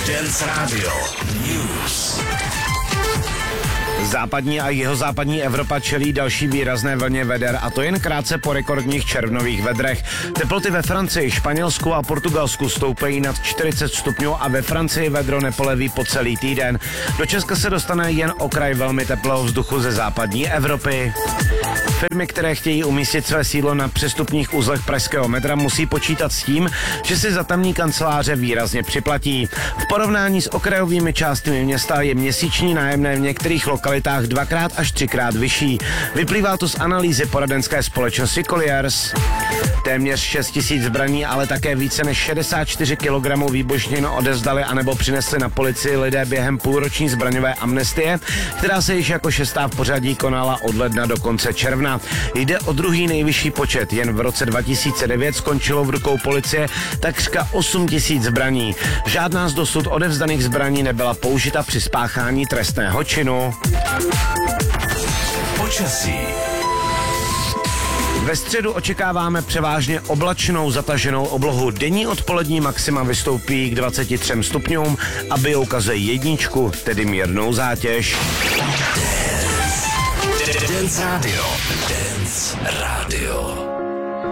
Dance Radio News. Západní a jihozápadní Evropa čelí další výrazné vlně veder, a to jen krátce po rekordních červnových vedrech. Teploty ve Francii, Španělsku a Portugalsku stoupají nad 40 stupňů a ve Francii vedro nepoleví po celý týden. Do Česka se dostane jen okraj velmi teplého vzduchu ze západní Evropy. Firmy, které chtějí umístit své sídlo na přestupních uzlech pražského metra, musí počítat s tím, že si za tamní kanceláře výrazně připlatí. V porovnání s okrajovými částmi města je měsíční nájemné v některých lokalitách 2x až 3x vyšší. Vyplývá to z analýzy poradenské společnosti Colliers. Téměř 6 000 zbraní, ale také více než 64 kg výbušnin odevzdali anebo přinesli na policii lidé během půlroční zbraňové amnestie, která se již jako 6. v pořadí konala od ledna do konce června. Jde o druhý nejvyšší počet, jen v roce 2009 skončilo v rukou policie takřka 8 000 zbraní. Žádná z dosud odevzdaných zbraní nebyla použita při spáchání trestného činu. Počasí. Ve středu očekáváme převážně oblačnou zataženou oblohu. Denní odpolední maxima vystoupí k 23 stupňům a bio ukazuje 1, tedy mírnou zátěž. Dance Radio. Dance Radio.